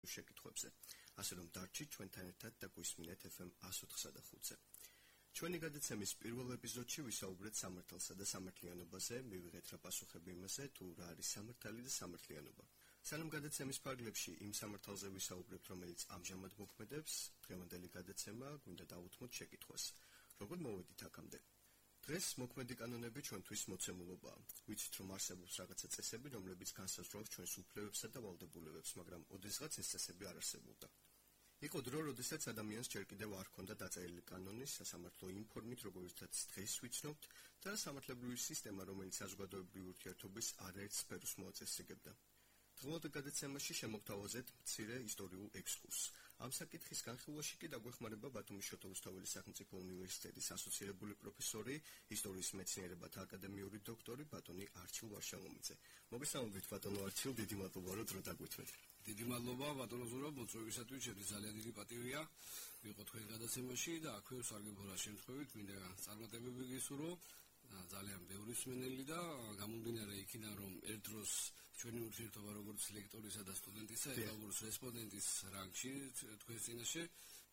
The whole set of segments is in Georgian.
შეკითხვებზე. ასე რომ დარჩით ჩვენთან ერთად და გვისმინეთ FM 104.5-ზე. ჩვენი გადაცემის პირველ ეპიზოდში ვისაუბრეთ სამართალსა და სამართლიანობაზე, მივიღეთ რა პასუხები იმაზე, თუ რა არის სამართალი და სამართლიანობა. სანამ გადაცემის ფარგლებში იმ სამართალზე ვისაუბრებთ, რომელიც ამჟამად მოქმედებს, დღევანდელი გადაცემა გვინდა დავუთმოთ შეკითხვას. როგორ მოვედით აქამდე? დღეს მოქმედი კანონები ჩვენთვის მოცემულობაა. ვიცით, რომ არსებობს რაღაცა წესები, რომლებიც განსაზღვრავს ჩვენს უფლებებსა და ვალდებულებებს, მაგრამ ოდესღაც ეს წესები არ არსებობდა. იყო დრო, როდესაც ადამიანს ჯერ კიდევ არ ჰქონდა დაწერილი კანონი სასამართლო იმ ფორმით, როგორიცაც დღეს ვიცნობთ, და სამართლებრივი სისტემა, რომელიც საზოგადოებრივი ურთიერთობის არაერთ სფეროს მოაწესრიგებდა. დღევანდელ გადაცემაში შემოგთავაზეთ მცირე ისტორიულ ექსკურსს. ამ საკითხის განხილვაში კი დაგვეხმარება ბათუმის შოთა-რუსთაველის სახელმწიფო უნივერსიტეტის ასოცირებული პროფესორი, ისტორიის მეცნიერებათა აკადემიური დოქტორი ბატონი არჩილ ვარშავომიძე. მოგესალმებით ბატონო არჩილ, დიდი მადლობა რომ დრო დაგვითმეთ. დიდი მადლობა ბატონო ზურაბ, მოწვევისათვის შედის ძალიან დიდი პატივია ვიყო თქვენ გადაცემაში და აქვე სარგებლობა შემთხვევით მინდა წარმატებები გისურვო. ძალიან ბევრი მსმენელი და გამომდინარე იქიდან რომ ერთ დროს ჩვენი ურთიერთობა როგორც ლექტორისა და სტუდენტისა, ეხლა როგორც რესპონდენტის რანგში თქვენს წინაშე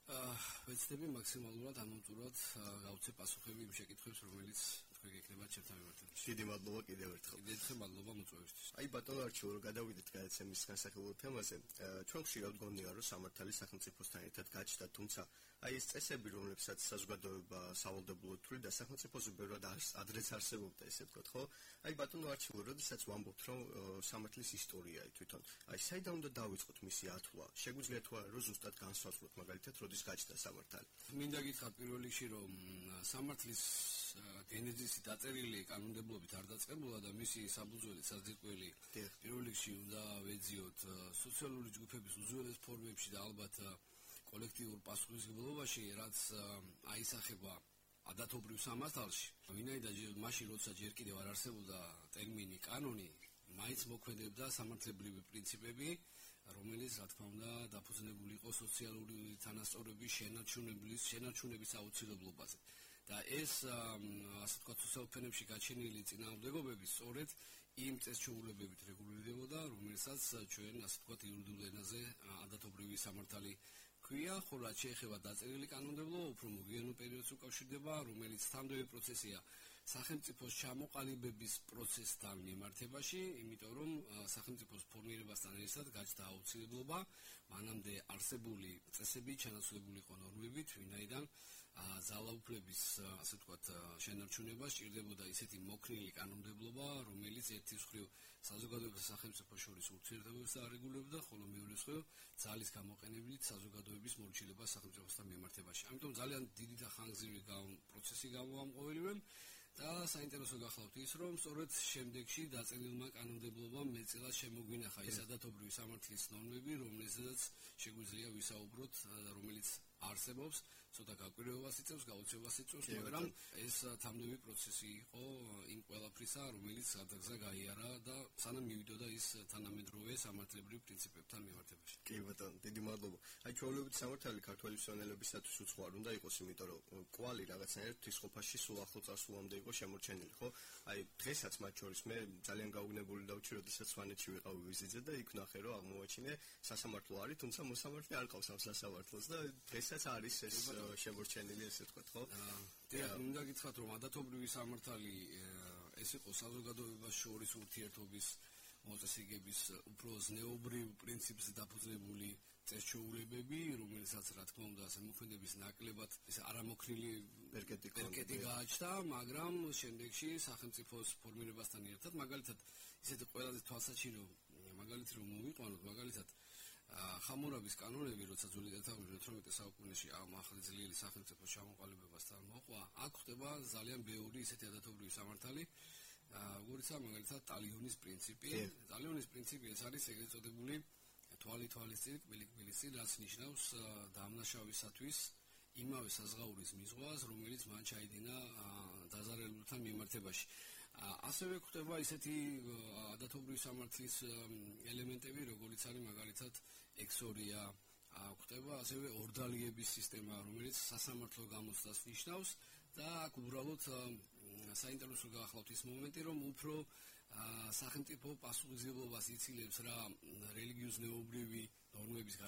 ვეცდები მაქსიმალურად ამომწურად გავცე პასუხები იმ შეკითხვებს, რომელიც თქვენ გეკნებათ ჩემთან მიმართებაში. დიდი მადლობა კიდევ ერთხელ. კიდევ მადლობა მოწვევისთვის. აი ბატონო არჩილ, რომ გადავიდეთ გადაცემის განსახილველ თემაზე, ჩვენ ხშირად გონია რომ სამართალი სახელმწიფოსთან ერთად გაჩნდა, თუმცა აი ეს წესები, რომლებსაც საზოგადოება სავალდებულოდ თვლიდა, სახელმწიფოზე ბევრად ადრეც არსებობდა, ესე ვთქვათ, ხო? აი ბატონო არჩილ, როდესაც ვამბობთ, რომ სამართლის ისტორია თვითონ, აი საიდან უნდა დავიწყოთ მისი ათვლა? შეგვიძლია თუ არა რომ ზუსტად განსაზღვროთ, მაგალითად, როდის გაჩნდა სამართალი? მინდა გითხრათ პირველ რიგში, რომ სამართლის გენეზისი დაწერილი კანონმდებლობით არ დაწყებულა და მისი საფუძველი საზრდოელი პირველ რიგში უნდა ვეძიოთ სოციალური ჯგუფების უძველეს ფორმებში და ალბათ კოლექტიურ პასუხისმგებლობაში, რაც აისახება ადათობრივ სამართალში. ვინაიდან მაშინ როცა ჯერ კიდევ არ არსებობდა ტერმინი კანონი, მაინც მოქმედებდა სამართლებრივი პრინციპები, რომელიც რა თქმა უნდა დაფუძნებული იყო სოციალური თანასწორობის შენარჩუნების აუცილებლობაზე. და ეს ასე ვთქვათ სოციალურ გაჩენილი წინააღმდეგობები სწორედ იმ წესჩვეულებებით რეგულირდებოდა, რომელსაც ჩვენ ასე ვთქვათ იურიდიულ ენაზე ადათობრივი სამართალი ქვია, ხოლო რაც შეეხება დაწერილი კანონმდებლობა, უფრო მოგვიანო პერიოდს უკავშირდება, რომელიც თანამდებობრივი პროცესია სახელმწიფოს ჩამოყალიბების პროცესთან მიმართებაში, იმიტომ რომ სახელმწიფოს ფორმირებასთან ერთად გაჩნდა აუცილებლობა მანამდე არსებული წესები ჩანაცვლებული იყო ნორმებით, ვინაიდან ძალაუფლების ასე ვთქვათ შენარჩუნება სჭირდებოდა ისეთი მოქნილი კანონმდებლობა, რომელიც ერთის მხრივ საზოგადოებასა და სახელმწიფოს შორის ურთიერთობებს არეგულირებდა, ხოლო მეორე მხრივ ძალის გამოყენებით საზოგადოების მორჩილებას სახელმწიფოსთან მიმართებაში. ამიტომ ძალიან დიდი და ხანგრძლივი პროცესი გამოამყოლივე და საინტერესო გახლავთ ის, რომ სწორედ შემდეგში დაწერილმა კანონმდებლობამ მეტწილად შემოგვინახა ეს ადათობრივი სამართლის ნორმები, რომელზედაც შეგვიძლია ვისაუბროთ, რომელიც არსებობს, ცოტა გაკვირვებას იწევს, გაუცემას იწევს, მაგრამ ეს თანამდებობრივი პროცესი იყო იმ ყველაფრისა, რომელიც გადაგზა გაიარა და სანამ მივიდოდა ის თანამედროვე სამართლებრივ პრინციპებთან მიმართებაში. კი ბატონო, დიდი მადლობა. აი ჩვეულებრივ სამართალი ქართველი მსმენელებისათვის უცხო არ უნდა იყოს, იმიტომ რომ კვალი რაღაცნაირად ღვთისმყოფაში სულ ახლო წარსულამდე იყო შემორჩენილი, ხო? აი დღესაც მათ შორის მე ძალიან გაუგნებელი დავჭი, როდესაც სვანეთში ვიყავი ვიზიტზე და იქ ვნახე, რომ აღმოაჩინე სასამართლო არის, თუმცა მოსამართლე არ ყავს ამ სასამართლოს და დღესაც არის ეს შემორჩენილი, ესე ვთქვათ, ხო? მინდა გითხრათ, რომ ადათობრივი სამართალი ეს იყო საზოგადოებას შორის ურთიერთობის მოწესრიგების უფრო ზნეობრივ პრინციპზე დაფუძნებული წესჩვეულებები, რომელსაც რა თქმა უნდა მოქმედების ნაკლებად ეს არამოქნილი პერკეტი გააჩნდა, მაგრამ შემდეგში სახელმწიფოს ფორმირებასთან ერთად, მაგალითად ისეთი ყველაზე თვალსაჩინო მაგალითი რომ მოვიყვანოთ, მაგალითად ხამურაბის კანონები, როცა ძველი წელთაღრიცხვის 18 საუკუნეში ამ ახალძლიერი სახელმწიფოს ჩამოყალიბებასთან მოყვა, აქ ხდება ძალიან ბევრი ისეთი ადათობრივი სამართალი, როგორიცაა მაგალითად ტალიონის პრინციპი. ტალიონის პრინციპი ეს არის ეგრეთ წოდებული თვალის წინ, კბილის წინ, რაც ნიშნავს დამნაშავისათვის იმავე საზღაურის მიზღვას, რომელიც მან ჩაიდინა დაზარალებულთან მიმართებაში. ასევე ხდება ისეთი ადათობრივი სამართლის ელემენტები, როგორიც არის მაგალითად ექსორია, ხდება ასევე ორდალიების სისტემა, რომელიც სასამართლო გამოცდას ნიშნავს და აქ უბრალოდ საინტერესო გახლავთ ის მომენტი, რომ უფრო სახელმწიფო პასუხისმგებლობას იცილებს რა რელიგიოზ-ნეობრივი ნორმების